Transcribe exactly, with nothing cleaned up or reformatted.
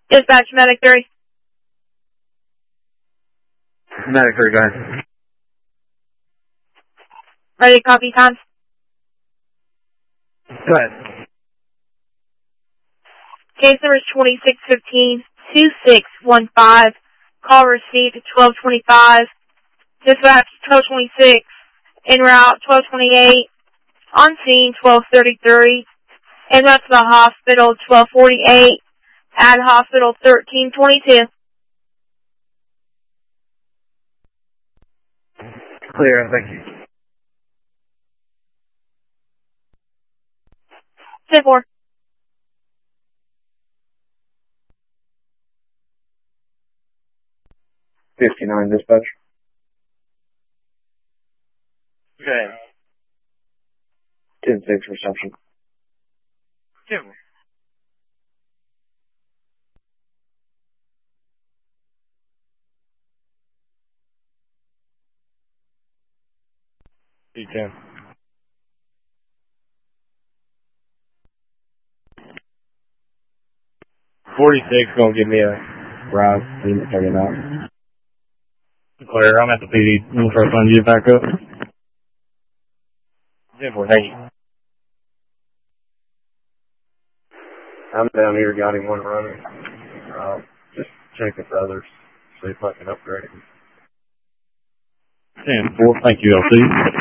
Dispatch, Medic three. Medic three, go ahead. Ready, copy time. Go ahead. Case number is twenty-six fifteen, two six one five. Call received at twelve twenty-five. Dispatch twelve twenty-six. En route twelve twenty-eight. On scene twelve thirty-three. En route to the hospital twelve forty-eight. At hospital thirteen twenty-two. Clear, thank you. ten four. fifty-nine, dispatch. Okay. ten six, reception. Two. D ten. forty-six gonna give me a ride. Check it out. Clear, I'm at the P D. We'll first one you back up. ten four, thank you. I'm down here, got him one running. Uh, just checking for others. See if I can upgrade him. ten four, thank you, L C.